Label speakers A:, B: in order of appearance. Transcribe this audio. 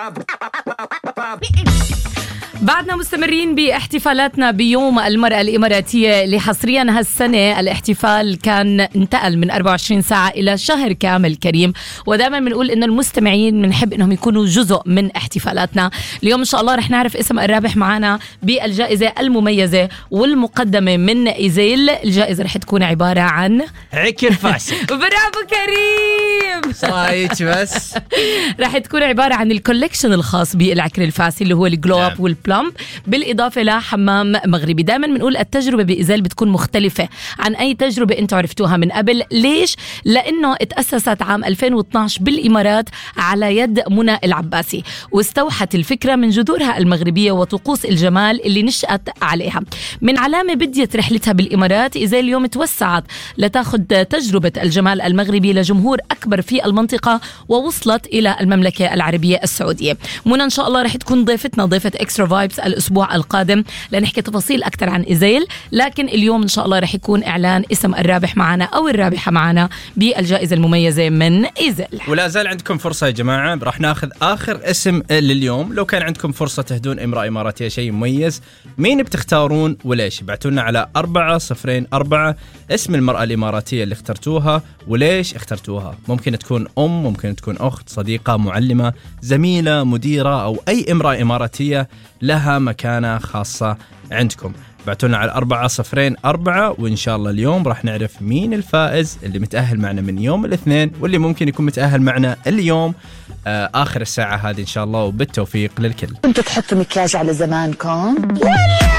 A: بعدنا مستمرين باحتفالاتنا بيوم المرأة الإماراتية اللي حصريا هالسنة الاحتفال كان انتقل من 24 ساعة إلى شهر كامل كريم، ودائما بنقول إنه المستمعين بنحب إنهم يكونوا جزء من احتفالاتنا. اليوم إن شاء الله رح نعرف اسم الرابح معنا بالجائزة المميزة والمقدمة من إيزيل. الجائزة رح تكون عبارة عن
B: عكر فاسي.
A: برافو كريم.
B: صايت بس
A: رح تكون عبارة عن الكولكشن الخاص بالعكر الفاسي اللي هو الجلو اب والبلمب، بالإضافة لحمام مغربي. دائما بنقول التجربة بإيزيل بتكون مختلفة عن أي تجربة أنتوا عرفتوها من قبل. ليش؟ لأنه اتأسست عام 2012 بالإمارات على يد منى العباسي، واستوحت الفكرة من جذورها المغربية وطقوس الجمال اللي نشأت عليها. من علامة بديت رحلتها بالإمارات، إيزيل اليوم توسعت لتاخد تجربة الجمال المغربي لجمهور أكبر في المنطقة، ووصلت إلى المملكة العربية السعودية. منى إن شاء الله رح تكون ضيفتنا، ضيفة إكسترا فايبس الأسبوع القادم لنحكي تفاصيل أكثر عن إيزيل. لكن اليوم إن شاء الله رح يكون إعلان اسم الرابح معنا أو الرابحة معنا بالجائزة المميزة من إيزيل.
B: ولا زال عندكم فرصة يا جماعة، راح ناخذ آخر اسم لليوم. لو كان عندكم فرصة تهدون امرأة إماراتية شيء مميز، مين بتختارون وليش؟ بعتولنا على 404 اسم المرأة الإماراتية اللي اخترتوها وليش اخترتوها. ممكن تكون أم، ممكن تكون أخت، صديقة، معلمة، زميلة، مديرة، أو أي امرأة إماراتية لها مكانة خاصة عندكم. بعتولنا على 404 وإن شاء الله اليوم راح نعرف مين الفائز اللي متأهل معنا من يوم الاثنين، واللي ممكن يكون متأهل معنا اليوم آخر الساعة هذه إن شاء الله. وبالتوفيق للكل.
C: كنتوا تحطوا مكياج على زمانكم؟